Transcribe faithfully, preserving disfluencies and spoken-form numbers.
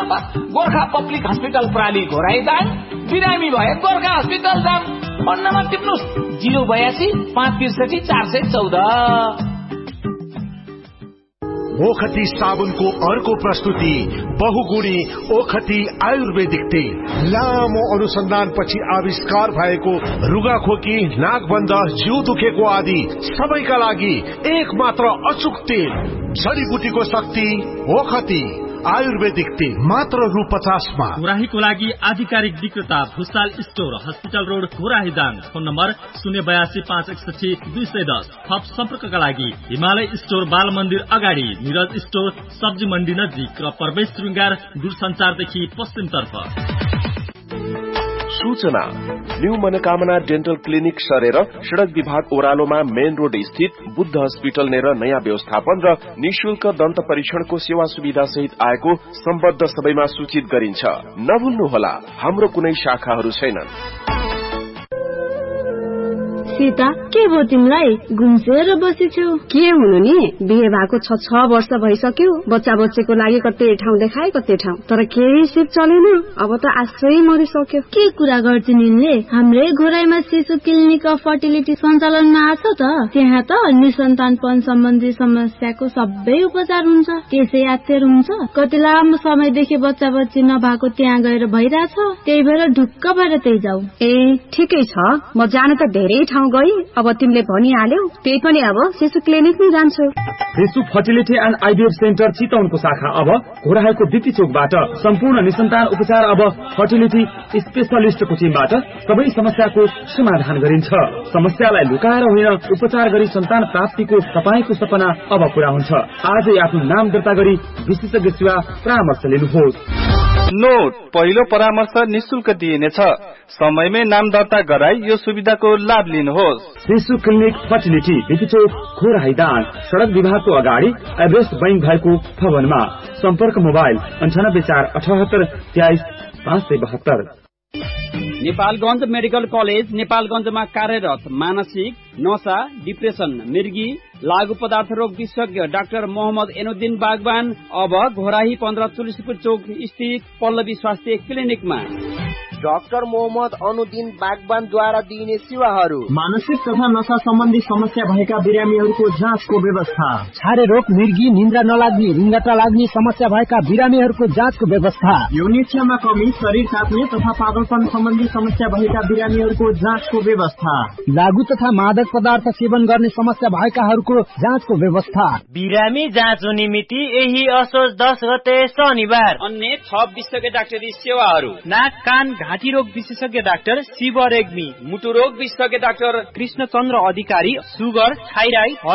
त Gorkha public hospital प्राली घोराइदाङ, बिरामी भए गोर्खा हस्पिटल जाम। फोन नम्बर टिप्नुहोस् जिरो बयासी पाँच त्रिसठी चार सय चौध। ओखती साबुनको अर्को प्रस्तुति बहुगुणी ओखती आयुर्वेदिक तेल। लामो अनुसन्धानपछि आविष्कार भएको रुगाखोकी, नाकबन्ध, जिउ दुखेको आदि सबैका लागि एक मात्र अचूक तेल। जडीबुटीको शक्ति ओखती आयुर्वेदिक तेल मात्र रु पचासमा। घोराहीको लागि आधिकारिक विक्रेता Bhusal store, hospital road, Ghorahi Dang. Phone number शून्य बयासी पाँच एकसठी दुई सय दस। थप सम्पर्कका लागि हिमालय स्टोर, बाल मन्दिर अगाडि, निरज स्टोर, सब्जी मण्डी नजिक र प्रवेश श्रृंगार दूरसञ्चारदेखि पश्चिमतर्फ। सूचना न्यू मनोकामना डेन्टल क्लिनिक सरेर सड़क विभाग ओह्रालोमा मेन रोड स्थित बुद्ध हस्पिटल नेर नयाँ व्यवस्थापन र निशुल्क दन्त परीक्षणको सेवा सुविधा सहित आएको सम्बद्ध सबैमा सूचित गरिन्छ। नभुल्नुहोला, हाम्रो कुनै शाखाहरू छैनन्। सीता, के भयो तिमीलाई? घुम्सेर बसेछौ? के हुनु नि, बिहे भएको छ छ वर्ष भइसक्यो। बच्चा बच्चीको लागि कतै ठाउँ देखाए कतै ठाउँ, तर केही सिप चलेन। अब त आश्रै मरिसक्यो। के कुरा गर्छिन् यिनले? हाम्रै घोराईमा शिशु क्लिनिक अफ फर्टिलिटी सञ्चालनमा आछ त। त्यहाँ त निसन्तानपन सम्बन्धी समस्याको सबै उपचार हुन्छ। त्यसै यात्तर हुन्छ। कति लामो समयदेखि बच्चा बच्ची नभएको त्यहाँ गएर भइरहेछ। त्यही भएर ढुक्क भएर त्यही जाऊ। ए ठिकै छ, म जान त धेरै ठाउँ गई। अब तिमीले भनिहाल्यौ, त्यही पनि अब शिशु क्लिनिक नै जान्छु। शिशु फर्टिलिटी एन्ड आइभीएफ सेन्टर चितवनको शाखा अब घोराहीको दिती चोकबाट सम्पूर्ण निसन्तान उपचार अब फर्टिलिटी स्पेशलिस्टको टिमबाट सबै समस्याको समाधान गरिन्छ। समस्यालाई लुकाएर होइन, उपचार गरी सन्तान प्राप्तिको तपाईको सपना अब पूरा हुन्छ। आजै आफ्नो नाम दर्ता गरी विशेषज्ञ सेवा परामर्श लिनुहोस्। नोट, पहिलो परामर्श निशुल्क दिइनेछ। समयमै नाम दर्ता गराई यो सुविधाको लाभ लिनुहोस्। शिशु क्लिनिक फर्टिलिटी दिती चोक, घोराही दाङ, सड़क विभागको अगाडि, एभरेस्ट बैंक भएको भवनमा। सम्पर्क मोबाइल अन्ठानब्बे चार अठहत्तर तेइस पाँच सय बहत्तर। नेपालगञ्ज मेडिकल कलेज नेपालगञ्जमा कार्यरत मानसिक, नशा, डिप्रेसन, मृगी, लागू पदार्थ रोग विशेषज्ञ डाक्टर मोहम्मद एनुद्दिन बागवान अब घोराही पन्ध्र तुलसीपुर चौक स्थित पल्लवी स्वास्थ्य क्लिनिकमा। डाक्टर मोहम्मद अनुद्दिन बागवानद्वारा दिइने सेवाहरू: मानसिक तथा नशा सम्बन्धी समस्या भएका बिरामीहरूको जाँचको व्यवस्था, छारे रोग, मृगी, निन्द्रा नलाग्ने, रिङ्गटा लाग्ने समस्या भएका बिरामीहरूको जाँचको व्यवस्था, यौन इच्छामा कमी, शरीर काट्ने तथा पागलपन सम्बन्धी समस्या भएका बिरामीहरूको जाँचको व्यवस्था, लागू तथा मादक पदार्थ सेवन गर्ने समस्या भएकाहरूको जाँचको व्यवस्था। बिरामी जाँच हुने मिति यही असोज दस गते शनिबार। अन्य थप विशेषज्ञ डाक्टरी सेवाहरू: नाक, कान, घाँटी रोग विशेषज्ञ डाक्टर शिव रेग्मी, मुटु रोग विशेषज्ञ डाक्टर कृष्णचन्द्र अधिकारी, सुगर, थाइराइड,